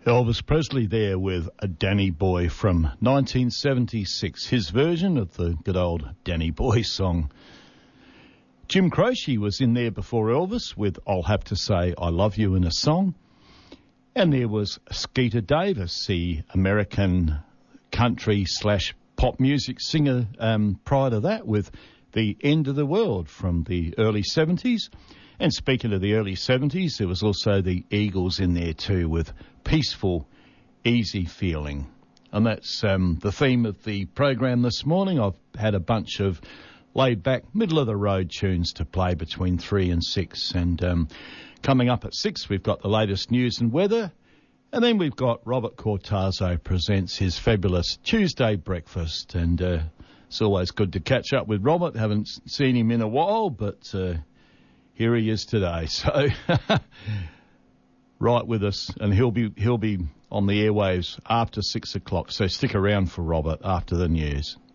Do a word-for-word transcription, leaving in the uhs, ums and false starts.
Elvis Presley there with a Danny Boy from nineteen seventy-six, his version of the good old Danny Boy song. Jim Croce was in there before Elvis with I'll Have to Say I Love You in a Song. And there was Skeeter Davis, the American country slash pop music singer um, prior to that, with The End of the World from the early seventies. And speaking of the early seventies, there was also the Eagles in there too with Peaceful, Easy Feeling. And that's um, the theme of the program this morning. I've had a bunch of laid-back, middle-of-the-road tunes to play between three and six. And um, coming up at six, we've got the latest news and weather. And then we've got Robert Cortazzo presents his fabulous Tuesday breakfast. And uh, it's always good to catch up with Robert. Haven't seen him in a while, but uh, here he is today. So right with us, and he'll be he'll be on the airwaves after six o'clock. So stick around for Robert after the news.